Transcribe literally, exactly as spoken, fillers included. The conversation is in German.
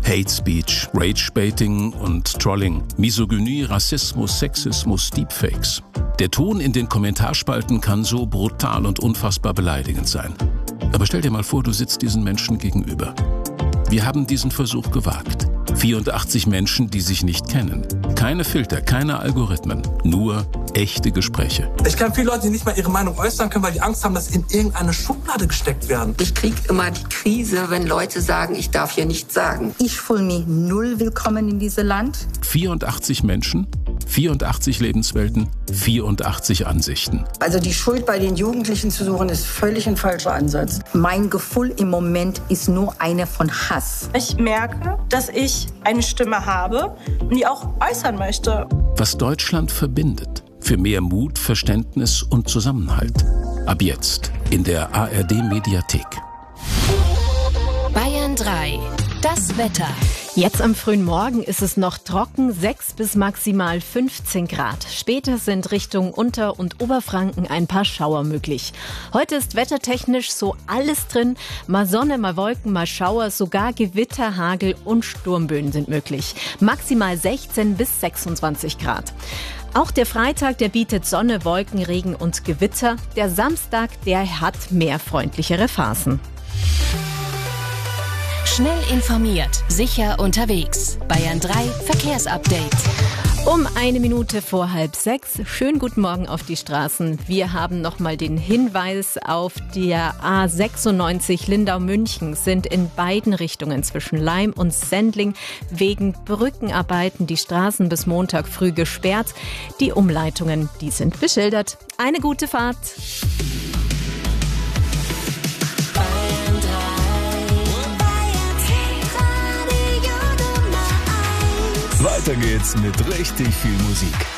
Hate Speech, Rage-Baiting und Trolling, Misogynie, Rassismus, Sexismus, Deepfakes. Der Ton in den Kommentarspalten kann so brutal und unfassbar beleidigend sein. Aber stell dir mal vor, du sitzt diesen Menschen gegenüber. Wir haben diesen Versuch gewagt. vierundachtzig Menschen, die sich nicht kennen. Keine Filter, keine Algorithmen, nur echte Gespräche. Ich kenne viele Leute, die nicht mal ihre Meinung äußern können, weil die Angst haben, dass sie in irgendeine Schublade gesteckt werden. Ich kriege immer die Krise, wenn Leute sagen, ich darf hier nichts sagen. Ich fühle mich null willkommen in diesem Land. vierundachtzig Menschen, vierundachtzig Lebenswelten, vierundachtzig Ansichten. Also die Schuld bei den Jugendlichen zu suchen, ist völlig ein falscher Ansatz. Mein Gefühl im Moment ist nur eine von Hass. Ich merke, dass ich eine Stimme habe und die auch äußern möchte. Was Deutschland verbindet. Für mehr Mut, Verständnis und Zusammenhalt. Ab jetzt in der A R D-Mediathek. Bayern drei. Das Wetter. Jetzt am frühen Morgen ist es noch trocken, sechs bis maximal fünfzehn Grad. Später sind Richtung Unter- und Oberfranken ein paar Schauer möglich. Heute ist wettertechnisch so alles drin. Mal Sonne, mal Wolken, mal Schauer, sogar Gewitter, Hagel und Sturmböen sind möglich. Maximal sechzehn bis sechsundzwanzig Grad. Auch der Freitag, der bietet Sonne, Wolken, Regen und Gewitter. Der Samstag, der hat mehr freundlichere Phasen. Schnell informiert, sicher unterwegs. Bayern drei Verkehrsupdate. Um eine Minute vor halb sechs. Schönen guten Morgen auf die Straßen. Wir haben nochmal den Hinweis auf der A sechsundneunzig Lindau-München sind in beiden Richtungen zwischen Laim und Sendling wegen Brückenarbeiten die Straßen bis Montag früh gesperrt. Die Umleitungen, die sind beschildert. Eine gute Fahrt. Weiter geht's mit richtig viel Musik.